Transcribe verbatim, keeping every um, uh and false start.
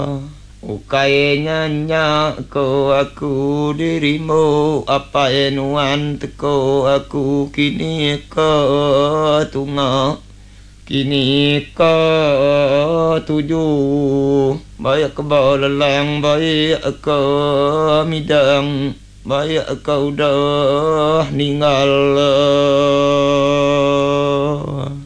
Ukai nyanyak ko aku dirimu, apa enuan teko aku kini ke tunga, kini ke tujuh. Bayak ke balalang, bayak ke midang, bayak kau dah ninggal.